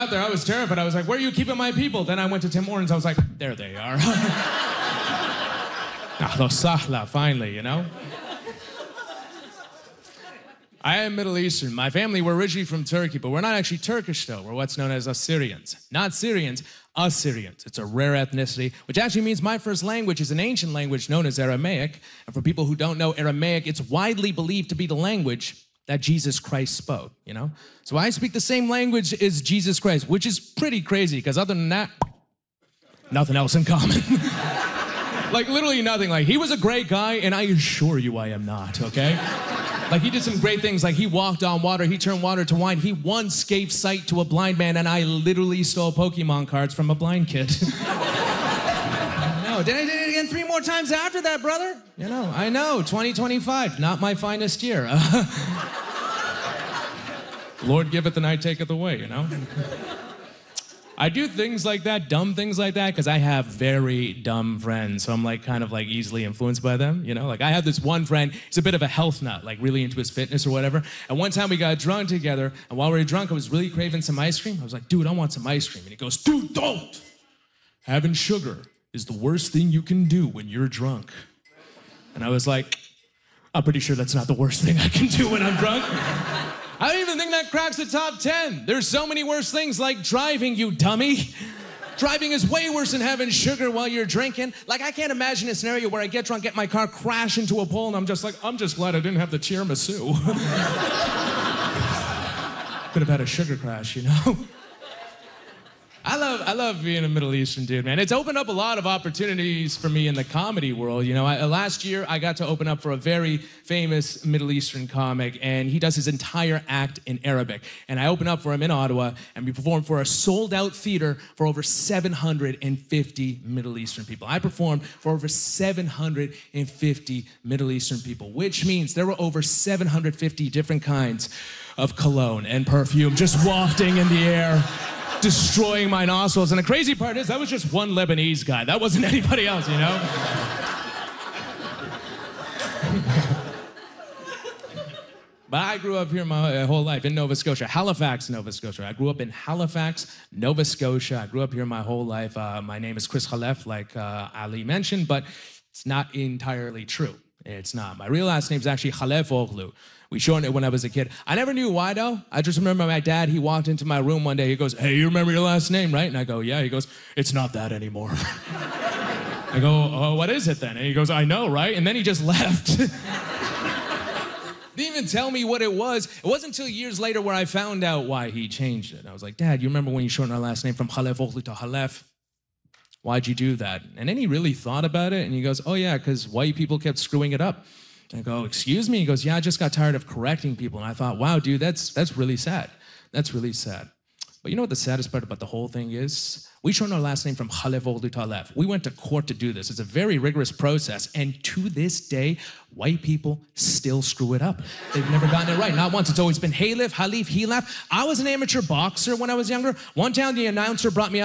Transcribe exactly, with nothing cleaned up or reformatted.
out there, I was terrified. I was like, where are you keeping my people? Then I went to Tim Hortons. I was like, there they are. Ahlo sahla, finally, you know? I am Middle Eastern. My family were originally from Turkey, but we're not actually Turkish, though. We're what's known as Assyrians. Not Syrians, Assyrians. It's a rare ethnicity, which actually means my first language is an ancient language known as Aramaic. And for people who don't know Aramaic, it's widely believed to be the language that Jesus Christ spoke, you know? So I speak the same language as Jesus Christ, which is pretty crazy, because other than that, nothing else in common. Like, literally nothing. Like, he was a great guy, and I assure you I am not, okay? Like, he did some great things. Like, he walked on water, he turned water to wine, he once gave sight to a blind man, and I literally stole Pokemon cards from a blind kid. No, then I did it again three more times after that, brother. You know, I know, twenty twenty-five, not my finest year. Lord giveth and I taketh away, you know? I do things like that, dumb things like that, because I have very dumb friends, so I'm like kind of like easily influenced by them, you know? Like I have this one friend, he's a bit of a health nut, like really into his fitness or whatever, and one time we got drunk together, and while we were drunk, I was really craving some ice cream. I was like, dude, I want some ice cream. And he goes, dude, don't! Having sugar is the worst thing you can do when you're drunk. And I was like, I'm pretty sure that's not the worst thing I can do when I'm drunk. I don't even think that cracks the top ten. There's so many worse things like driving, you dummy. Driving is way worse than having sugar while you're drinking. Like, I can't imagine a scenario where I get drunk, get my car, crash into a pole, and I'm just like, I'm just glad I didn't have the tiramisu. Could have had a sugar crash, you know? I love, I love being a Middle Eastern dude, man. It's opened up a lot of opportunities for me in the comedy world. You know, I, last year I got to open up for a very famous Middle Eastern comic, and he does his entire act in Arabic. And I opened up for him in Ottawa, and we performed for a sold-out theater for over seven hundred fifty Middle Eastern people. I performed for over seven hundred fifty Middle Eastern people, which means there were over seven hundred fifty different kinds of cologne and perfume just wafting in the air, destroying my nostrils. And the crazy part is that was just one Lebanese guy. That wasn't anybody else, you know? But I grew up here my whole life in Nova Scotia, Halifax, Nova Scotia. I grew up in Halifax, Nova Scotia. I grew up here my whole life. Uh, my name is Chris Khalef, like uh, Ali mentioned, but it's not entirely true. It's not. My real last name is actually Khalef Oglu. We shortened it when I was a kid. I never knew why, though. I just remember my dad, he walked into my room one day. He goes, hey, you remember your last name, right? And I go, yeah. He goes, it's not that anymore. I go, oh, what is it then? And he goes, I know, right? And then he just left. Didn't even tell me what it was. It wasn't until years later where I found out why he changed it. I was like, Dad, you remember when you shortened our last name from Khalef Oglu to Khalef? Why'd you do that? And then he really thought about it, and he goes, oh, yeah, because white people kept screwing it up. I go, excuse me? He goes, yeah, I just got tired of correcting people. And I thought, wow, dude, that's that's really sad. That's really sad. But you know what the saddest part about the whole thing is? We shortened our last name from Khalef Oglu to Khalef. We went to court to do this. It's a very rigorous process. And to this day, white people still screw it up. They've never gotten it right. Not once. It's always been Halif, Halif, Hilaf. I was an amateur boxer when I was younger. One time the announcer brought me